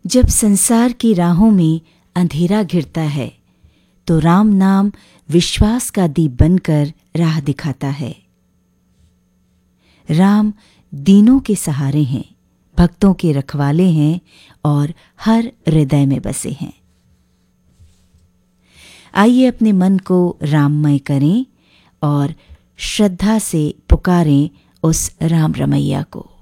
जब संसार की राहों में अंधेरा घिरता है तो राम नाम विश्वास का दीप बनकर राह दिखाता है। राम दीनों के सहारे हैं, भक्तों के रखवाले हैं और हर हृदय में बसे हैं। आइए अपने मन को राममय करें और श्रद्धा से पुकारें उस राम रमैया को।